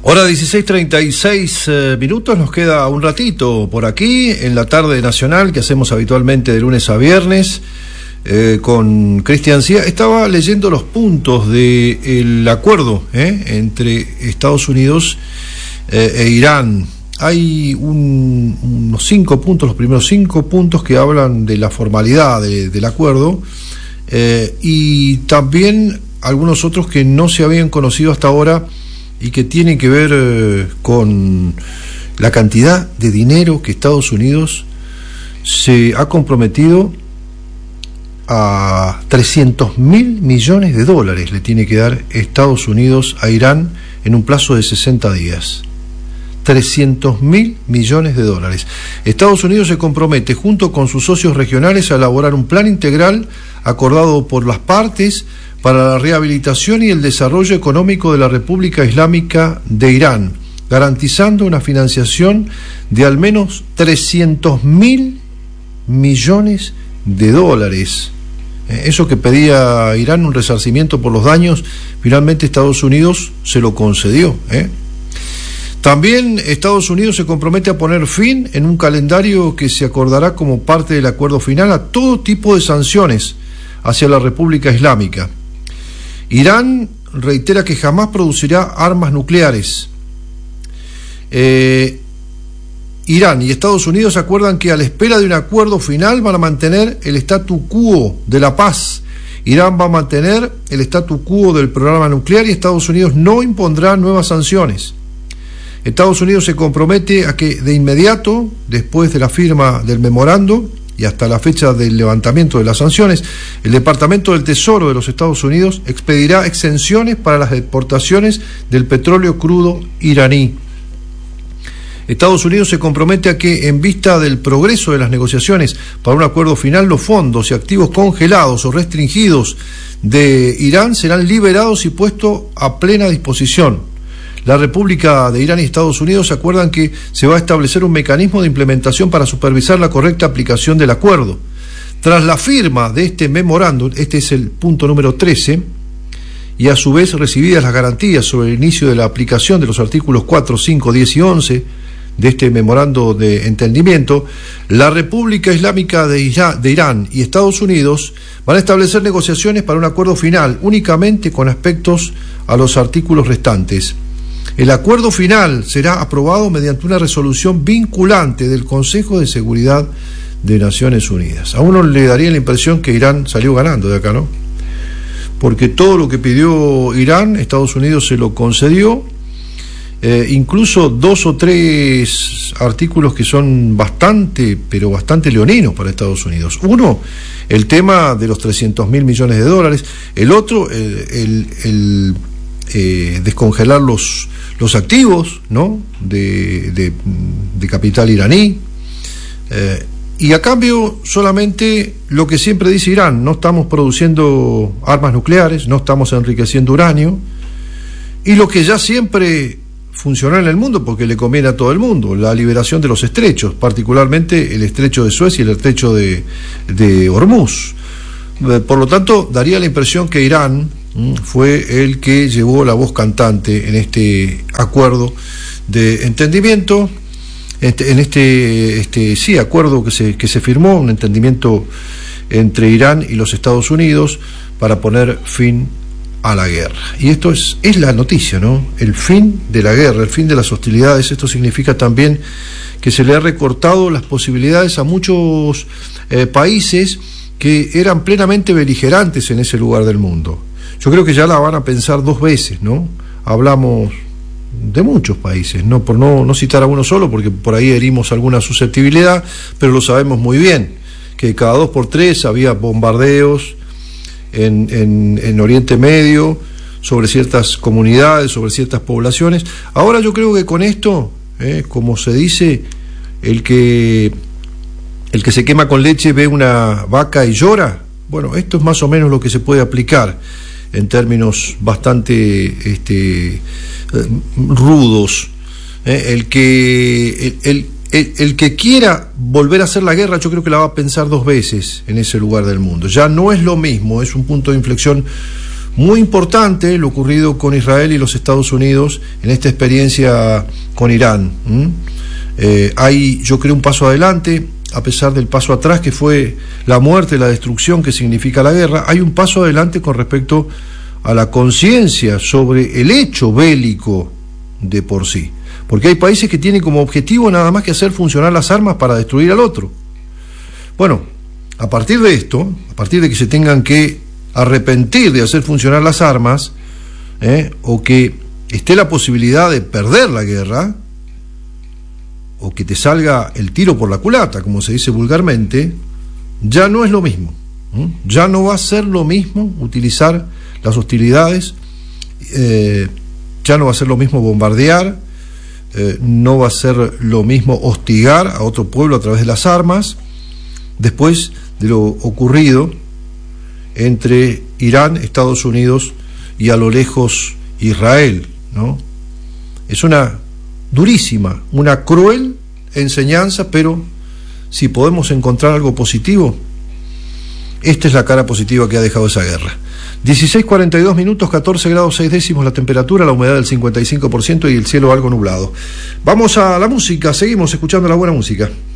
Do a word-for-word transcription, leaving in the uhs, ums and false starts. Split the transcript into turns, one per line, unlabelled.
Hora dieciséis treinta y seis eh, minutos, nos queda un ratito por aquí en la tarde nacional que hacemos habitualmente de lunes a viernes eh, con Cristian Cía. Estaba leyendo los puntos del acuerdo eh, entre Estados Unidos eh, e Irán. Hay un, unos cinco puntos, los primeros cinco puntos que hablan de la formalidad de, del acuerdo eh, y también algunos otros que no se habían conocido hasta ahora y que tienen que ver eh, con la cantidad de dinero que Estados Unidos se ha comprometido a trescientos mil millones de dólares le tiene que dar Estados Unidos a Irán en un plazo de sesenta días. trescientos mil millones de dólares. Estados Unidos se compromete junto con sus socios regionales a elaborar un plan integral acordado por las partes para la rehabilitación y el desarrollo económico de la República Islámica de Irán, garantizando una financiación de al menos trescientos mil millones de dólares. Eso que pedía Irán, un resarcimiento por los daños, finalmente Estados Unidos se lo concedió, ¿eh? También Estados Unidos se compromete a poner fin en un calendario que se acordará como parte del acuerdo final a todo tipo de sanciones hacia la República Islámica. Irán reitera que jamás producirá armas nucleares. Eh, Irán y Estados Unidos acuerdan que a la espera de un acuerdo final van a mantener el statu quo de la paz. Irán va a mantener el statu quo del programa nuclear y Estados Unidos no impondrá nuevas sanciones. Estados Unidos se compromete a que de inmediato, después de la firma del memorando y hasta la fecha del levantamiento de las sanciones, el Departamento del Tesoro de los Estados Unidos expedirá exenciones para las exportaciones del petróleo crudo iraní. Estados Unidos se compromete a que, en vista del progreso de las negociaciones para un acuerdo final, los fondos y activos congelados o restringidos de Irán serán liberados y puestos a plena disposición. La República de Irán y Estados Unidos acuerdan que se va a establecer un mecanismo de implementación para supervisar la correcta aplicación del acuerdo. Tras la firma de este memorándum, este es el punto número trece, y a su vez recibidas las garantías sobre el inicio de la aplicación de los artículos cuatro, cinco, diez y once de este memorando de entendimiento, la República Islámica de, Ira- de Irán y Estados Unidos van a establecer negociaciones para un acuerdo final únicamente con aspectos a los artículos restantes. El acuerdo final será aprobado mediante una resolución vinculante del Consejo de Seguridad de Naciones Unidas. A uno le daría la impresión que Irán salió ganando de acá, ¿no? Porque todo lo que pidió Irán, Estados Unidos se lo concedió, eh, incluso dos o tres artículos que son bastante, pero bastante leoninos para Estados Unidos. Uno, el tema de los trescientos mil millones de dólares. El otro, el... el, el Eh, descongelar los, los activos, ¿no? de, de, de capital iraní, eh, y a cambio solamente lo que siempre dice Irán: no estamos produciendo armas nucleares, no estamos enriqueciendo uranio, y lo que ya siempre funcionó en el mundo porque le conviene a todo el mundo, la liberación de los estrechos, particularmente el estrecho de Suez y el estrecho de, de Hormuz. Eh, por lo tanto, daría la impresión que Irán fue el que llevó la voz cantante en este acuerdo de entendimiento, este, en este, este sí acuerdo que se, que se firmó, un entendimiento entre Irán y los Estados Unidos para poner fin a la guerra. Y esto es, es la noticia, ¿no? El fin de la guerra, el fin de las hostilidades. Esto significa también que se le ha recortado las posibilidades a muchos eh, países que eran plenamente beligerantes en ese lugar del mundo. Yo creo que ya la van a pensar dos veces, ¿no? Hablamos de muchos países, no por no, no citar a uno solo, porque por ahí herimos alguna susceptibilidad, pero lo sabemos muy bien, que cada dos por tres había bombardeos en, en, en Oriente Medio sobre ciertas comunidades, sobre ciertas poblaciones. Ahora yo creo que con esto, eh, como se dice, el que, el que se quema con leche ve una vaca y llora. Bueno, esto es más o menos lo que se puede aplicar en términos bastante este, eh, rudos. Eh, el que el, el, el, el que quiera volver a hacer la guerra, yo creo que la va a pensar dos veces en ese lugar del mundo. Ya no es lo mismo, es un punto de inflexión Muy importante lo ocurrido con Israel y los Estados Unidos en esta experiencia con Irán. ¿Mm? Eh, hay, yo creo, un paso adelante, a pesar del paso atrás que fue la muerte, la destrucción que significa la guerra. Hay un paso adelante con respecto a la conciencia sobre el hecho bélico de por sí, porque hay países que tienen como objetivo nada más que hacer funcionar las armas para destruir al otro. Bueno, a partir de esto, a partir de que se tengan que arrepentir de hacer funcionar las armas, ¿eh? o que esté la posibilidad de perder la guerra, o que te salga el tiro por la culata, como se dice vulgarmente, ya no es lo mismo. ¿eh? Ya no va a ser lo mismo utilizar las hostilidades, eh, ya no va a ser lo mismo bombardear, eh, no va a ser lo mismo hostigar a otro pueblo a través de las armas, después de lo ocurrido entre Irán, Estados Unidos y a lo lejos Israel, ¿no? Es una durísima, una cruel enseñanza, pero si podemos encontrar algo positivo, esta es la cara positiva que ha dejado esa guerra. dieciséis cuarenta y dos minutos, catorce grados seis décimos la temperatura, la humedad del cincuenta y cinco por ciento y el cielo algo nublado. Vamos a la música, seguimos escuchando la buena música.